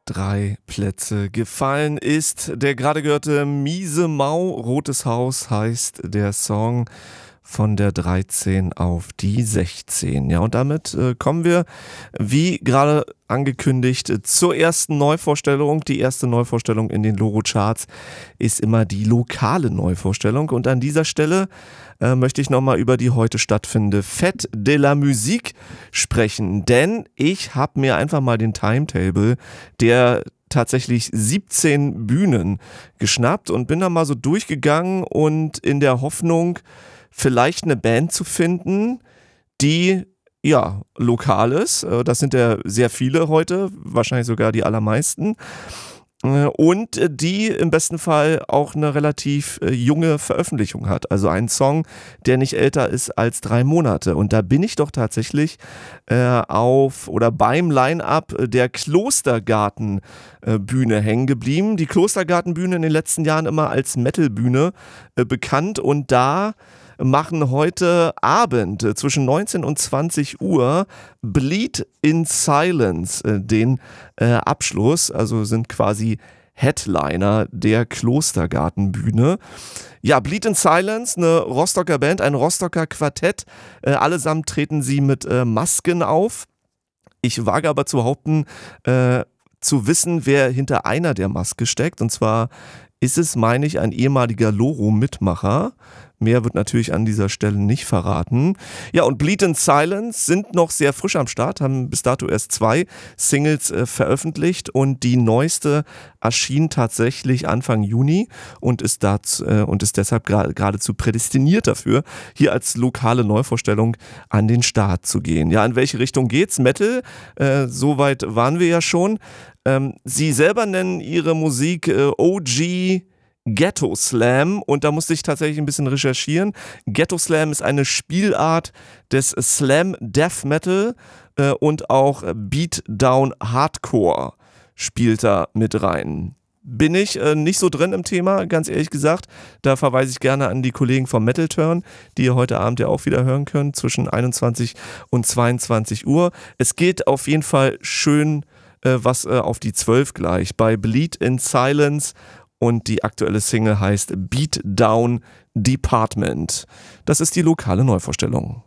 3 Plätze gefallen ist der gerade gehörte Miese Mau. Rotes Haus heißt der Song, von der 13 auf die 16. Ja, und damit kommen wir, wie gerade angekündigt, zur ersten Neuvorstellung. Die erste Neuvorstellung in den Loro-Charts ist immer die lokale Neuvorstellung. Und an dieser Stelle möchte ich nochmal über die heute stattfindende Fête de la Musique sprechen. Denn ich habe mir einfach mal den Timetable der tatsächlich 17 Bühnen geschnappt und bin da mal so durchgegangen und in der Hoffnung, vielleicht eine Band zu finden, die ja lokal ist. Das sind ja sehr viele heute, wahrscheinlich sogar die allermeisten. Und die im besten Fall auch eine relativ junge Veröffentlichung hat. Also einen Song, der nicht älter ist als 3 Monate. Und da bin ich doch tatsächlich beim Line-Up der Klostergarten-Bühne hängen geblieben. Die Klostergarten-Bühne in den letzten Jahren immer als Metal-Bühne bekannt. Und da machen heute Abend zwischen 19 und 20 Uhr Bleed in Silence den Abschluss, also sind quasi Headliner der Klostergartenbühne. Ja, Bleed in Silence, eine Rostocker Band, ein Rostocker Quartett. Allesamt treten sie mit Masken auf. Ich wage aber zu behaupten, zu wissen, wer hinter einer der Maske steckt. Und zwar ist es, meine ich, ein ehemaliger Loro-Mitmacher. Mehr wird natürlich an dieser Stelle nicht verraten. Ja, und Bleed in Silence sind noch sehr frisch am Start, haben bis dato erst 2 Singles veröffentlicht und die neueste erschien tatsächlich Anfang Juni und ist deshalb geradezu prädestiniert dafür, hier als lokale Neuvorstellung an den Start zu gehen. Ja, in welche Richtung geht's? Metal, soweit waren wir ja schon. Sie selber nennen ihre Musik OG Ghetto Slam und da musste ich tatsächlich ein bisschen recherchieren. Ghetto Slam ist eine Spielart des Slam Death Metal und auch Beatdown Hardcore spielt da mit rein. Bin ich nicht so drin im Thema, ganz ehrlich gesagt. Da verweise ich gerne an die Kollegen vom Metal Turn, die ihr heute Abend ja auch wieder hören könnt, zwischen 21 und 22 Uhr. Es geht auf jeden Fall schön was auf die 12 gleich bei Bleed in Silence. Und die aktuelle Single heißt Beat Down Department. Das ist die lokale Neuvorstellung.